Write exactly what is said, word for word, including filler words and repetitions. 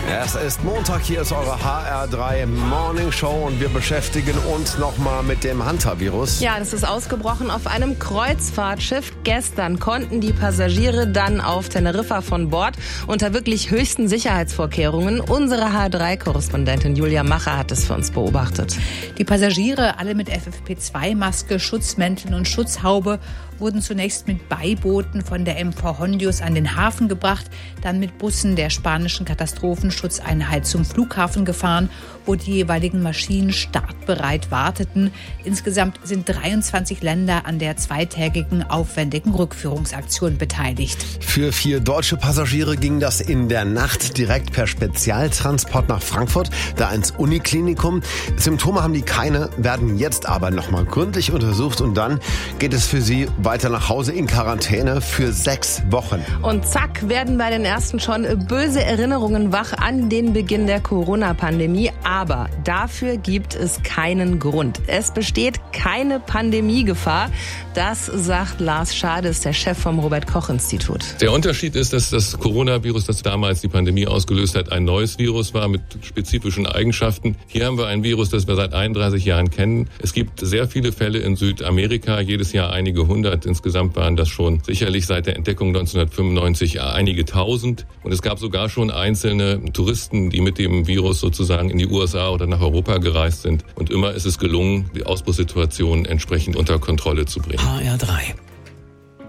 Es ist Montag, hier ist eure H R drei Morning Show und wir beschäftigen uns nochmal mit dem Hantavirus. Ja, das ist ausgebrochen auf einem Kreuzfahrtschiff. Gestern konnten die Passagiere dann auf Teneriffa von Bord unter wirklich höchsten Sicherheitsvorkehrungen. Unsere H R drei Korrespondentin Julia Macher hat es für uns beobachtet. Die Passagiere, alle mit F F P zwei Maske, Schutzmänteln und Schutzhaube, wurden zunächst mit Beibooten von der M V Hondius an den Hafen gebracht, dann mit Bussen der spanischen Katastrophenschutzeinheit zum Flughafen gefahren, wo die jeweiligen Maschinen startbereit warteten. Insgesamt sind dreiundzwanzig Länder an der zweitägigen aufwendigen Rückführungsaktion beteiligt. Für vier deutsche Passagiere ging das in der Nacht direkt per Spezialtransport nach Frankfurt, da ins Uniklinikum. Symptome haben die keine, werden jetzt aber nochmal gründlich untersucht und dann geht es für sie weiter nach Hause in Quarantäne für sechs Wochen. Und zack, werden bei den ersten schon böse Erinnerungen wach an den Beginn der Corona-Pandemie. Aber dafür gibt es keinen Grund. Es besteht keine Pandemiegefahr. Das sagt Lars Schades, der Chef vom Robert-Koch-Institut. Der Unterschied ist, dass das Coronavirus, das damals die Pandemie ausgelöst hat, ein neues Virus war mit spezifischen Eigenschaften. Hier haben wir ein Virus, das wir seit einunddreißig Jahren kennen. Es gibt sehr viele Fälle in Südamerika, jedes Jahr einige hundert. Insgesamt waren das schon sicherlich seit der Entdeckung neunzehnhundertfünfundneunzig einige tausend. Und es gab sogar schon einzelne Touristen, die mit dem Virus sozusagen in die U S A oder nach Europa gereist sind. Und immer ist es gelungen, die Ausbruchssituation entsprechend unter Kontrolle zu bringen. H R drei